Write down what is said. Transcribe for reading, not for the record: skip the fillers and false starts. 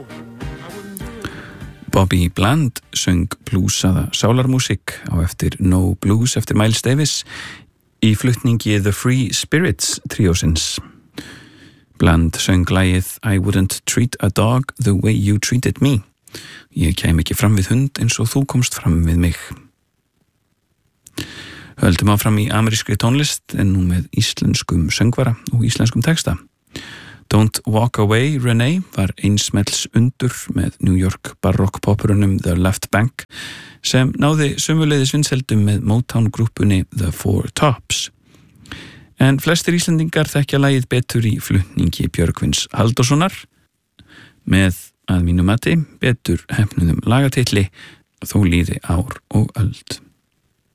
Bobby Bland söng blúsaða sálarmúsík á eftir No Blues eftir Miles Davis í flutningi The Free Spirits tríósins. Bland söng lagið I wouldn't treat a dog the way you treated me. Ég kem ekki fram við hund eins og þú komst fram við mig. Höldum áfram í amerískri tónlist en nú með íslenskum söngvara og íslenskum texta. Don't Walk Away, Renee var einsmells undur með New York barokkpopurunum The Left Bank sem náði sömuleiðis vinseldum með Motown-grúppunni The Four Tops. En flestir Íslendingar þekkja lagið betur í flutningi Björgvins Halldórssonar með að mínu mati betur hefnuðum lagatitli Þó líði ár og öld.